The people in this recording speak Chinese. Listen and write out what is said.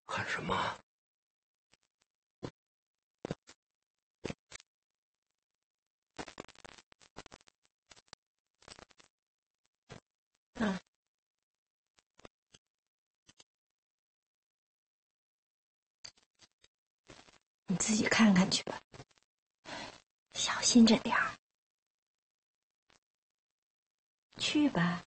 看什么？ 你自己看看去吧，小心着点儿。去吧。